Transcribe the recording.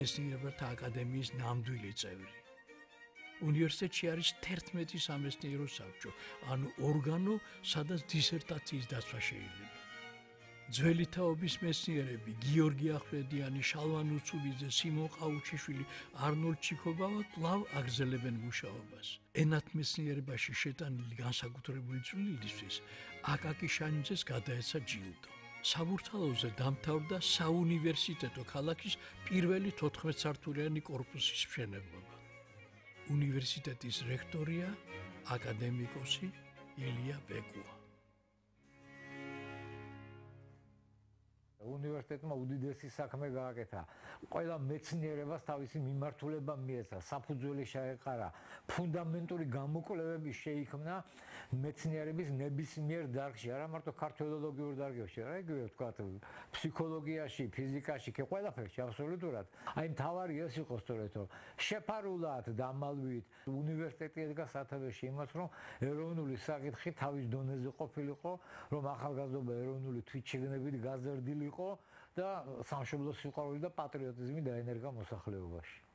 მეცნიერებათა აკადემიის ნამდვილი წევრი. უნივერსიტეტში არის 11 სამეცნიერო საბჭო, ანუ ორგანო, სადაც დისერტაციის დაცვა შეიძლება. ძველი თაობის მეცნიერები გიორგი ახვლედიანი, შალვა ნუცუბიძე, სიმონ ყაუჩიშვილი, არნოლდ ჩიქობავა კვლავ აგრძელებენ მუშაობას. ენათმეცნიერებაში შეტანილი განსაკუთრებული წვლილისთვის აკაკი შანიძეს გადაეცა ჯილდო. საბურთალოზე დამთავრდა საუნივერსიტეტო ქალაქის პირველი 14-სართულიანი კორპუსის მშენებლობა. უნივერსიტეტის რექტორია აკადემიკოსი ილია ვეკუა. უნივერსიტეტმა უდიდესი საქმე გააკეთა. ყველა მეცნიერებას თავისი მიმართულება მიეცა, საფუძველი შეეყარა, ფუნდამენტური გამოკვლევები შეიქმნა მეცნიერების ნებისმიერ დარგში, არა მარტო ქართველოლოგიურ დარგებში, რა იგივე ვთქვათ, ფსიქოლოგიაში, ფიზიკაში, კი ყველაფერში აბსოლუტურად. აი მთავარი ეს იყო სწორედ, რომ შეფარულად დამალვით უნივერსიტეტი ედგა სათავეში იმას, რომ ეროვნული საკითხი თავის დონეზე ყოფილიყო, რომ ახალგაზრდობა ეროვნული თვითშეგნებით გაზრდილი და სამშობლოს სიყვარული და პატრიოტიზმი დაენერგა მოსახლეობაში.